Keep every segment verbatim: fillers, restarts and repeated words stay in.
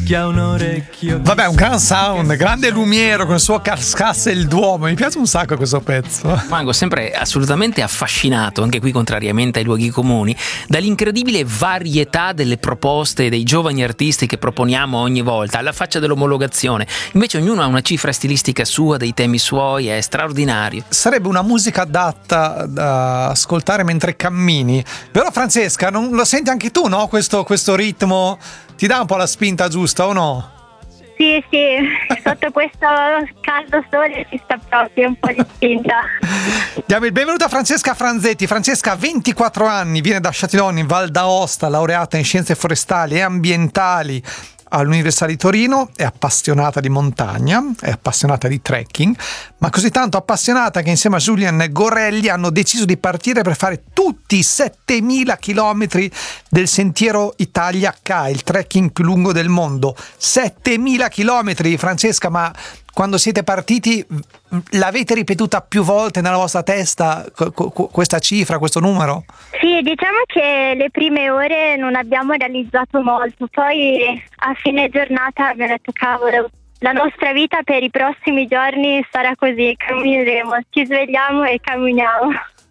fischia un orecchio. Vabbè, un gran sound, grande Lumiero con il suo Cascasse il Duomo. Mi piace un sacco questo pezzo. Rimango sempre assolutamente affascinato, anche qui contrariamente ai luoghi comuni, dall'incredibile varietà delle proposte dei giovani artisti che proponiamo ogni volta, alla faccia dell'omologazione. Invece ognuno ha una cifra stilistica sua, dei temi suoi, è straordinario. Sarebbe una musica adatta da ascoltare mentre cammini. Però Francesca, non lo senti anche tu, no? Questo, questo ritmo ti dà un po' la spinta giusta o no? Sì, sì, sotto questo caldo sole ci sta proprio un po' di spinta. Diamo il benvenuto a Francesca Franzetti. Francesca ha ventiquattro anni, viene da Châtillon in Val d'Aosta, laureata in scienze forestali e ambientali all'Università di Torino, è appassionata di montagna, è appassionata di trekking, ma così tanto appassionata che insieme a Julian Gorelli hanno deciso di partire per fare tutti i settemila chilometri del Sentiero Italia K, il trekking più lungo del mondo. settemila chilometri, Francesca, ma quando siete partiti l'avete ripetuta più volte nella vostra testa questa cifra, questo numero? Sì, diciamo che le prime ore non abbiamo realizzato molto, poi a fine giornata abbiamo detto cavolo, la nostra vita per i prossimi giorni sarà così, cammineremo, ci svegliamo e camminiamo.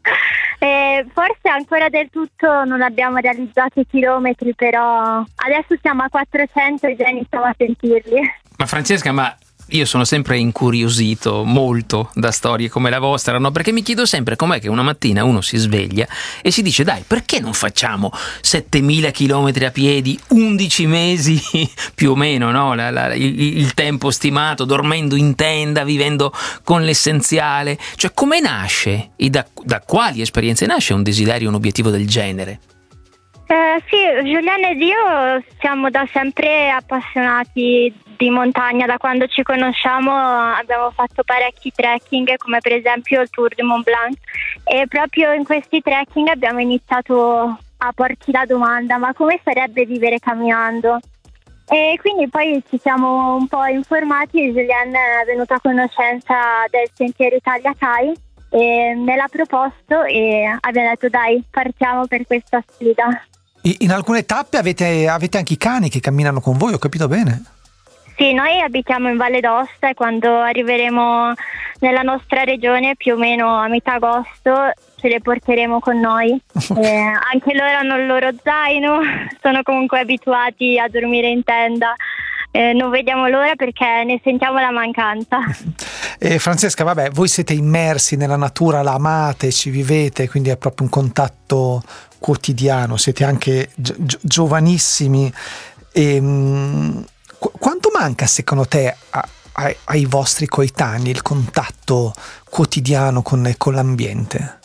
E forse ancora del tutto non abbiamo realizzato i chilometri, però adesso siamo a quattrocento e già iniziamo a sentirli. Ma Francesca, ma io sono sempre incuriosito molto da storie come la vostra, no? Perché mi chiedo sempre com'è che una mattina uno si sveglia e si dice dai, perché non facciamo settemila chilometri a piedi, undici mesi più o meno, no? La, la, il, il tempo stimato, dormendo in tenda, vivendo con l'essenziale. Cioè, come nasce e da, da quali esperienze nasce un desiderio, un obiettivo del genere? Eh, sì, Giuliano ed io siamo da sempre appassionati di montagna, da quando ci conosciamo abbiamo fatto parecchi trekking, come per esempio il Tour du Mont Blanc, e proprio in questi trekking abbiamo iniziato a porci la domanda: ma come sarebbe vivere camminando? E quindi poi ci siamo un po' informati e Julien è venuto a conoscenza del Sentiero Italia K e me l'ha proposto e abbiamo detto dai, partiamo per questa sfida. In alcune tappe avete, avete anche i cani che camminano con voi, ho capito bene? Sì, noi abitiamo in Valle d'Aosta e quando arriveremo nella nostra regione, più o meno a metà agosto, ce le porteremo con noi. Eh, anche loro hanno il loro zaino, sono comunque abituati a dormire in tenda. Eh, non vediamo l'ora perché ne sentiamo la mancanza. Eh, Francesca, vabbè, voi siete immersi nella natura, la amate, ci vivete, quindi è proprio un contatto quotidiano, siete anche gi- gi- giovanissimi. E, mh, qu- quanto manca secondo te a, a, ai vostri coetanei il contatto quotidiano con, con l'ambiente?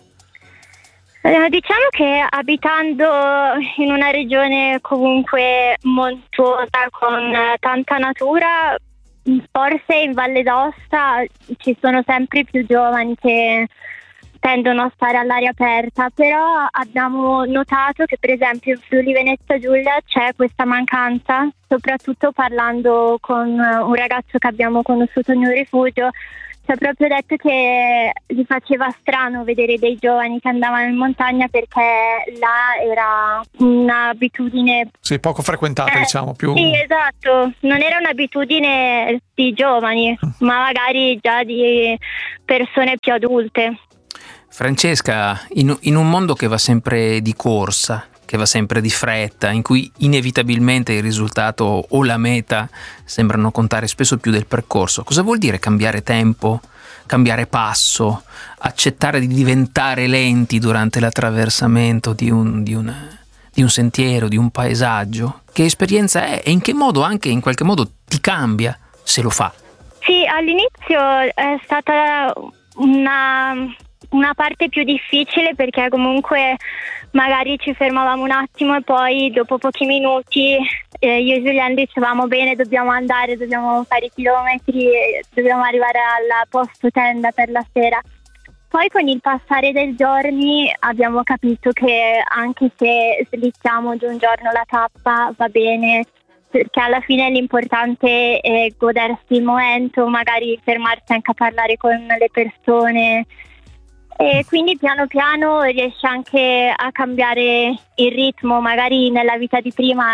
Eh, diciamo che abitando in una regione comunque montuosa con eh, tanta natura, forse in Valle d'Aosta ci sono sempre più giovani che tendono a stare all'aria aperta, però abbiamo notato che per esempio in Friuli Venezia Giulia c'è questa mancanza, soprattutto parlando con un ragazzo che abbiamo conosciuto in un rifugio. Ci ha proprio detto che gli faceva strano vedere dei giovani che andavano in montagna perché là era un'abitudine... Sì, poco frequentata, eh, diciamo, più... Sì, esatto, non era un'abitudine di giovani, ma magari già di persone più adulte. Francesca, in, in un mondo che va sempre di corsa, che va sempre di fretta, in cui inevitabilmente il risultato o la meta sembrano contare spesso più del percorso, cosa vuol dire cambiare tempo, cambiare passo, accettare di diventare lenti durante l'attraversamento di un, di un, di un sentiero, di un paesaggio? Che esperienza è e in che modo anche in qualche modo ti cambia se lo fa? Sì, all'inizio è stata una... una parte più difficile perché comunque magari ci fermavamo un attimo e poi dopo pochi minuti eh, io e Giuliano dicevamo bene, dobbiamo andare, dobbiamo fare i chilometri, dobbiamo arrivare al posto tenda per la sera. Poi con il passare dei giorni abbiamo capito che anche se slittiamo giù un giorno la tappa va bene, perché alla fine l'importante è godersi il momento, magari fermarsi anche a parlare con le persone. E quindi piano piano riesci anche a cambiare il ritmo, magari nella vita di prima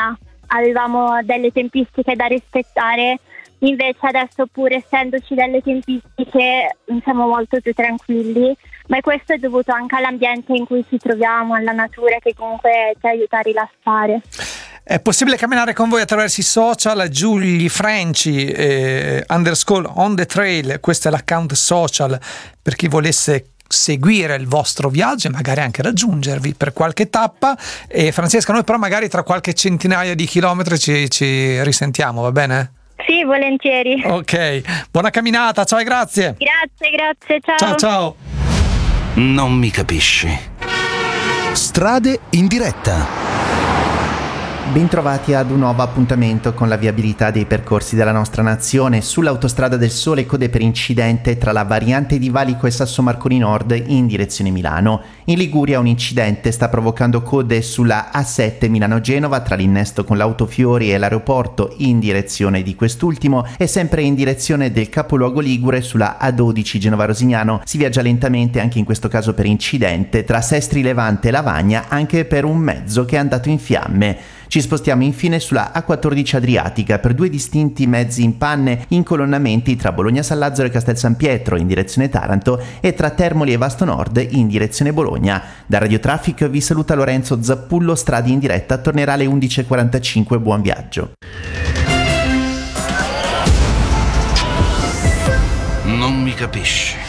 avevamo delle tempistiche da rispettare, invece adesso, pur essendoci delle tempistiche, siamo molto più tranquilli, ma questo è dovuto anche all'ambiente in cui ci troviamo, alla natura, che comunque ci aiuta a rilassare. È possibile camminare con voi attraverso i social, Giulia Franci eh, underscore on the trail, questo è l'account social per chi volesse seguire il vostro viaggio e magari anche raggiungervi per qualche tappa. E Francesca, noi però magari tra qualche centinaia di chilometri ci, ci risentiamo, va bene? Sì, volentieri. Ok, buona camminata, ciao e grazie. Grazie, grazie, ciao. Ciao, ciao. Non mi capisci. Strade in diretta. Bentrovati ad un nuovo appuntamento con la viabilità dei percorsi della nostra nazione. Sull'autostrada del Sole code per incidente tra la variante di Valico e Sassomarconi Nord in direzione Milano. In Liguria un incidente sta provocando code sulla A sette Milano-Genova tra l'innesto con l'Autofiori e l'aeroporto in direzione di quest'ultimo, e sempre in direzione del capoluogo ligure sulla A dodici Genova-Rosignano si viaggia lentamente anche in questo caso per incidente tra Sestri Levante e Lavagna, anche per un mezzo che è andato in fiamme. Ci spostiamo infine sulla A quattordici Adriatica per due distinti mezzi in panne in colonnamenti tra Bologna San Lazzaro e Castel San Pietro in direzione Taranto e tra Termoli e Vasto Nord in direzione Bologna. Da Radio Traffic vi saluta Lorenzo Zappullo, Strade in diretta tornerà alle undici e quarantacinque, buon viaggio. Non mi capisci.